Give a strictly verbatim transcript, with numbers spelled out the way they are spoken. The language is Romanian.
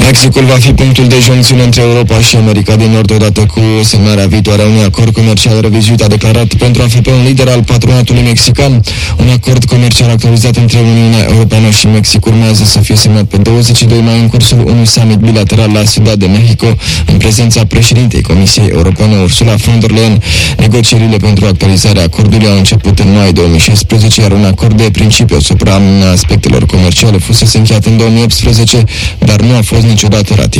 Mexicul va fi punctul de juncțiune între Europa și America din Nord, odată cu semnarea viitoare a unui acord comercial revizuit, a declarat pentru A F P un lider al patronatului mexican. Un acord comercial actualizat între Uniunea Europeană și Mexic urmează să fie semnat pe douăzeci și doi mai în cursul unui summit bilateral la Ciudad de Mexico, în prezența președintei Comisiei Europene, Ursula von der Leyen. Negocierile pentru actualizarea acordului au început în mai două mii șaisprezece, iar un acord de principiu asupra aspectelor comerciale fusese încheiat în două mii optsprezece, dar nu a fost niciodată ratificat.